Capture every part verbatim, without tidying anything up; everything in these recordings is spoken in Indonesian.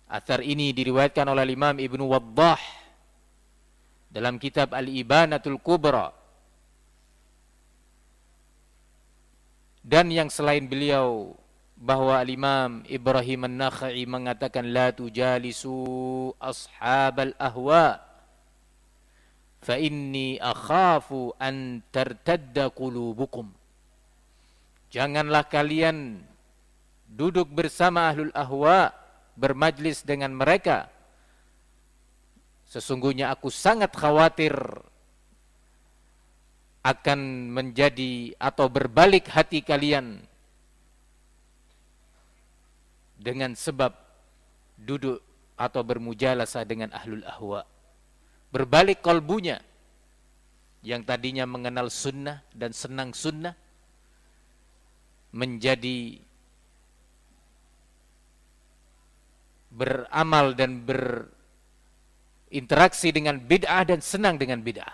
Athar ini diriwayatkan oleh Imam Ibnu Waddah dalam kitab Al-Ibanatul Kubra, dan yang selain beliau, bahwa Imam Ibrahim An-Nakhai mengatakan la tujalisu ashabal ahwa fa inni akhafu an tartadda qulubukum. Janganlah kalian duduk bersama ahlul ahwa, bermajlis dengan mereka. Sesungguhnya aku sangat khawatir akan menjadi atau berbalik hati kalian dengan sebab duduk atau bermujalasah dengan ahlul ahwa. Berbalik kolbunya, yang tadinya mengenal sunnah dan senang sunnah, menjadi beramal dan berinteraksi dengan bid'ah dan senang dengan bid'ah.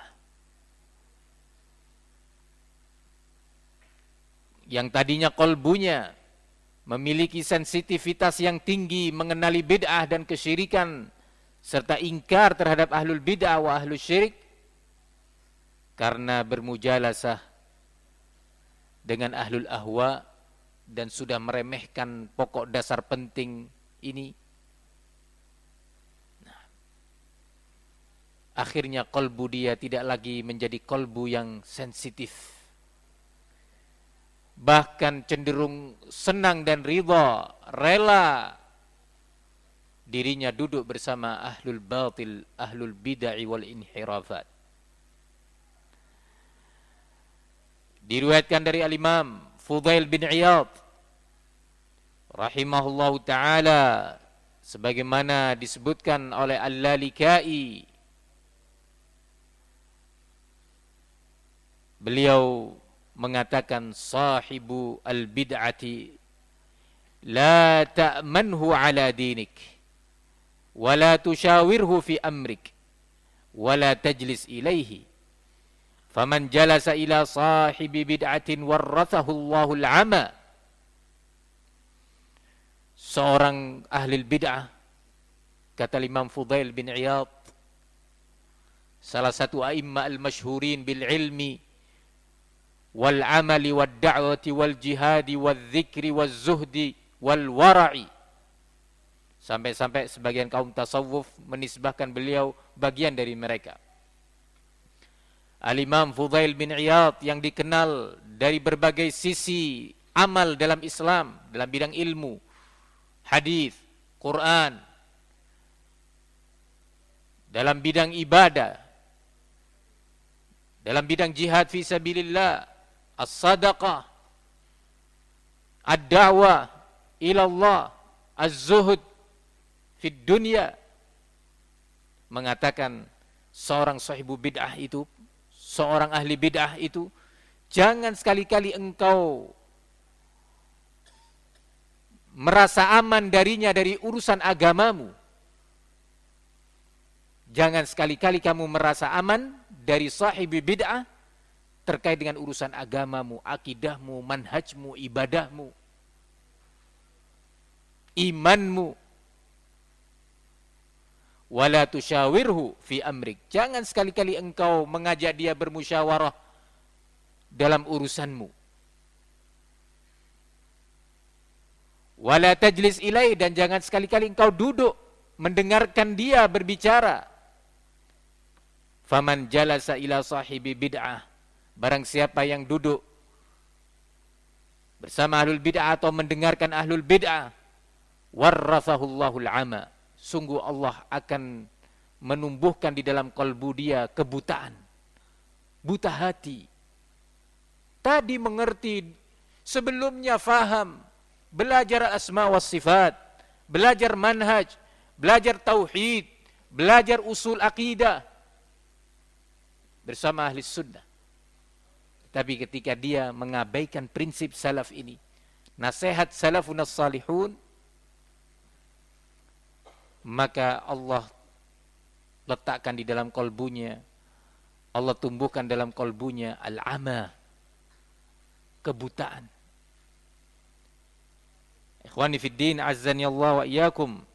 Yang tadinya kolbunya memiliki sensitivitas yang tinggi mengenali bid'ah dan kesyirikan, serta ingkar terhadap ahlul bid'ah wa ahlul syirik, karena bermujalasah dengan ahlul ahwa dan sudah meremehkan pokok dasar penting ini, nah, akhirnya kolbu dia tidak lagi menjadi kolbu yang sensitif, bahkan cenderung senang dan ridha, rela dirinya duduk bersama ahlul batil, ahlul bid'ah wal inhirafat. Diriwayatkan dari al-Imam Fudail bin Iyad rahimahullahu taala, sebagaimana disebutkan oleh Al-Lalikai, beliau mengatakan sahibu al-bid'ati la ta'manhu ala dinik wa la tushawirhu fi amrik wa la tajlis ilaihi faman jalasa ila sahibi bid'atin warathahu Allahul ama. Seorang ahli bid'ah, kata Imam Fudail bin Iyad, salah satu a'imma al-masyhurin bil ilmi wal amali wad da'wati wal jihadi wal dzikri wal zuhdi wal wara'i, sampai-sampai sebagian kaum tasawuf menisbahkan beliau bagian dari mereka. Al-Imam Fudail bin Iyad yang dikenal dari berbagai sisi amal dalam Islam, dalam bidang ilmu, hadis, Quran, dalam bidang ibadah, dalam bidang jihad fi sabilillah, as-sadaqah, ad-da'wah ila Allah, az-zuhud fid dunya, mengatakan seorang sahibu bid'ah itu, seorang ahli bid'ah itu, jangan sekali-kali engkau merasa aman darinya dari urusan agamamu. Jangan sekali-kali kamu merasa aman dari sahibi bid'ah terkait dengan urusan agamamu, akidahmu, manhajmu, ibadahmu, imanmu. Wala tusyawirhu fi amrik. Jangan sekali-kali engkau mengajak dia bermusyawarah dalam urusanmu. Wala tajlis ilai, dan jangan sekali-kali engkau duduk mendengarkan dia berbicara. Faman jalasa ila sahibi bid'ah, barang siapa yang duduk bersama ahlul bid'ah atau mendengarkan ahlul bid'ah, warrasahullahul ama, sungguh Allah akan menumbuhkan di dalam kalbu dia kebutaan, buta hati. Tadi mengerti, sebelumnya faham, belajar asma was sifat, belajar manhaj, belajar tauhid, belajar usul akidah bersama ahli sunnah. Tapi ketika dia mengabaikan prinsip salaf ini, nasihat salafun as-salihun, maka Allah letakkan di dalam kalbunya, Allah tumbuhkan dalam kalbunya al-ama, kebutaan. Ikhwani fid din, azzani Allah wa iyyakum.